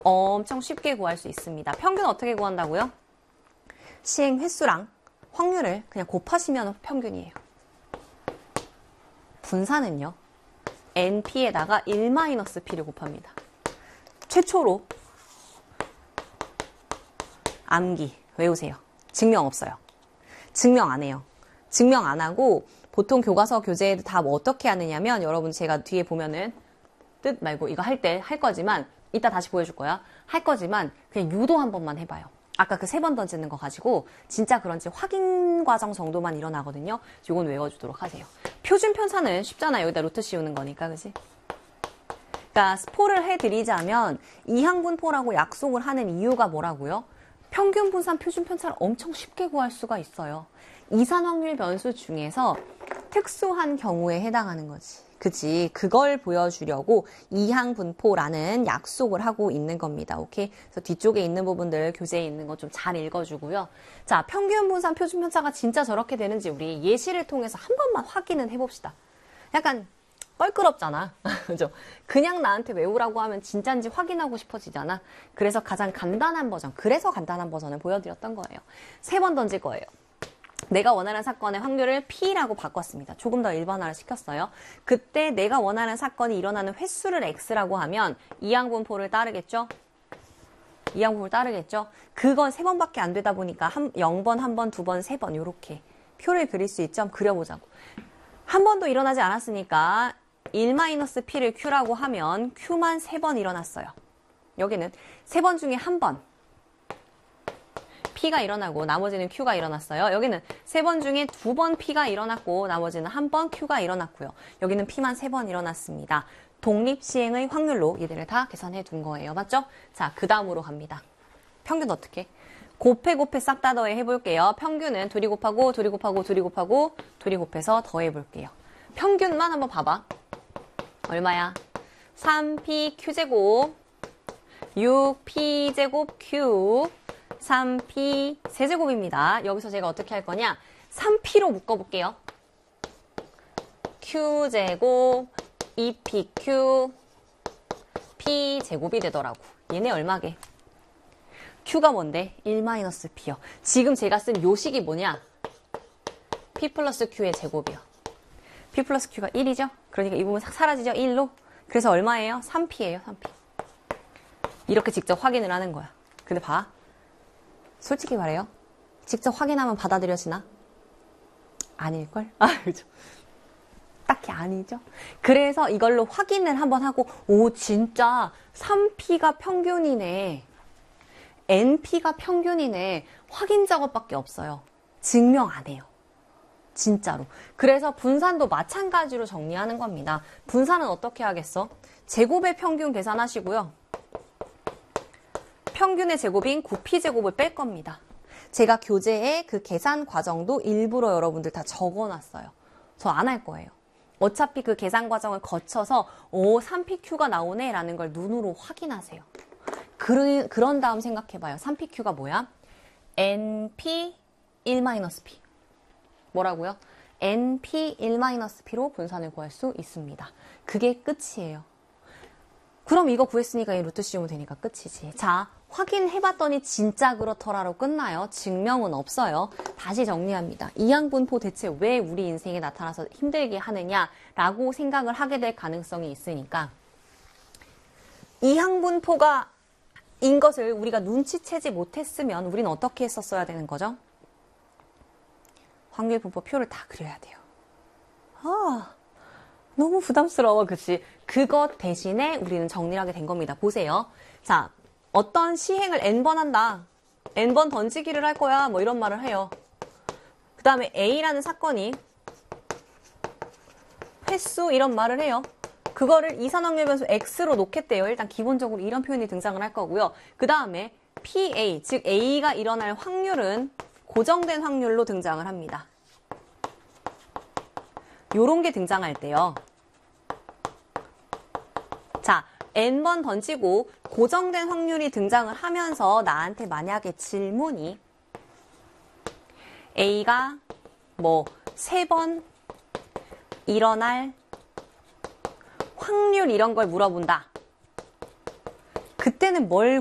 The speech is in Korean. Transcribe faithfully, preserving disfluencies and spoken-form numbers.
엄청 쉽게 구할 수 있습니다. 평균 어떻게 구한다고요? 시행 횟수랑 확률을 그냥 곱하시면 평균이에요. 분산은요. 엔피에다가 일 마이너스 피를 곱합니다. 최초로 암기 외우세요. 증명 없어요. 증명 안 해요. 증명 안 하고 보통 교과서 교재에도 다 뭐 어떻게 하느냐면 여러분 제가 뒤에 보면은 뜻 말고 이거 할 때 할 거지만 이따 다시 보여줄 거야. 할 거지만 그냥 유도 한 번만 해봐요. 아까 그 세 번 던지는 거 가지고 진짜 그런지 확인 과정 정도만 일어나거든요. 요건 외워주도록 하세요. 표준 편차는 쉽잖아요. 여기다 루트 씌우는 거니까, 그지? 그러니까 스포를 해드리자면 이항분포라고 약속을 하는 이유가 뭐라고요? 평균 분산 표준 편차를 엄청 쉽게 구할 수가 있어요. 이산 확률 변수 중에서 특수한 경우에 해당하는 거지. 그치? 그걸 보여주려고 이항분포라는 약속을 하고 있는 겁니다. 오케이? 그래서 뒤쪽에 있는 부분들 교재에 있는 거 좀 잘 읽어주고요. 자, 평균 분산 표준 편차가 진짜 저렇게 되는지 우리 예시를 통해서 한 번만 확인은 해봅시다. 약간 껄끄럽잖아. 그죠? 그냥 나한테 외우라고 하면 진짜인지 확인하고 싶어지잖아. 그래서 가장 간단한 버전, 그래서 간단한 버전을 보여드렸던 거예요. 세 번 던질 거예요. 내가 원하는 사건의 확률을 P라고 바꿨습니다. 조금 더 일반화를 시켰어요. 그때 내가 원하는 사건이 일어나는 횟수를 X라고 하면 이항분포를 따르겠죠? 이항분포를 따르겠죠? 그건 세 번밖에 안 되다 보니까 한, 영 번, 한 번, 두 번, 세 번 이렇게 표를 그릴 수 있죠? 한번 그려보자고. 한 번도 일어나지 않았으니까 일 마이너스 P를 Q라고 하면 Q만 세 번 일어났어요. 여기는 세 번 중에 한 번 P가 일어나고 나머지는 Q가 일어났어요. 여기는 세 번 중에 두 번 P가 일어났고 나머지는 한 번 Q가 일어났고요. 여기는 P만 세 번 일어났습니다. 독립시행의 확률로 얘들을 다 계산해 둔 거예요. 맞죠? 자, 그 다음으로 갑니다. 평균 어떻게? 곱해 곱해 싹 다 더해 해볼게요. 평균은 둘이 곱하고 둘이 곱하고 둘이 곱하고 둘이 곱해서 더해볼게요. 평균만 한번 봐봐. 얼마야? 삼 피 큐제곱 육 피 제곱 Q 삼 피 세제곱입니다. 여기서 제가 어떻게 할 거냐? 삼 피로 묶어볼게요. Q제곱 이 피 Q P제곱이 되더라고. 얘네 얼마게? Q가 뭔데? 일 마이너스 P요. 지금 제가 쓴 요식이 뭐냐? P 플러스 Q의 제곱이요. P 플러스 Q가 일이죠? 그러니까 이 부분 싹 사라지죠? 일로. 그래서 얼마예요? 삼 피예요. 삼 피. 이렇게 직접 확인을 하는 거야. 근데 봐. 솔직히 말해요. 직접 확인하면 받아들여지나? 아닐걸? 아, 그죠. 딱히 아니죠. 그래서 이걸로 확인을 한번 하고, 오, 진짜 삼 피가 평균이네. 엔 피가 평균이네. 확인 작업밖에 없어요. 증명 안 해요. 진짜로. 그래서 분산도 마찬가지로 정리하는 겁니다. 분산은 어떻게 하겠어? 제곱의 평균 계산하시고요. 평균의 제곱인 구 피 제곱을 뺄 겁니다. 제가 교재에 그 계산 과정도 일부러 여러분들 다 적어놨어요. 저 안 할 거예요. 어차피 그 계산 과정을 거쳐서 오, 삼 피 큐가 나오네 라는 걸 눈으로 확인하세요. 그, 그런 다음 생각해봐요. 삼 피 큐가 뭐야? 엔 피 일 마이너스 피. 뭐라고요? 엔 피 일 마이너스 피로 분산을 구할 수 있습니다. 그게 끝이에요. 그럼 이거 구했으니까 이 루트 씌우면 되니까 끝이지. 자, 확인해봤더니 진짜 그렇더라로 끝나요. 증명은 없어요. 다시 정리합니다. 이항분포 대체 왜 우리 인생에 나타나서 힘들게 하느냐라고 생각을 하게 될 가능성이 있으니까 이항분포가 인 것을 우리가 눈치채지 못했으면 우리는 어떻게 했었어야 되는 거죠? 확률분포 표를 다 그려야 돼요. 아, 너무 부담스러워, 그치? 그것 대신에 우리는 정리를 하게 된 겁니다. 보세요. 자, 어떤 시행을 N번 한다. N번 던지기를 할 거야. 뭐 이런 말을 해요. 그 다음에 A라는 사건이 횟수 이런 말을 해요. 그거를 이산확률 변수 X로 놓겠대요. 일단 기본적으로 이런 표현이 등장을 할 거고요. 그 다음에 피에이, 즉 A가 일어날 확률은 고정된 확률로 등장을 합니다. 요런 게 등장할 때요. 자, N번 던지고 고정된 확률이 등장을 하면서 나한테 만약에 질문이 A가 뭐 세 번 일어날 확률 이런 걸 물어본다. 그때는 뭘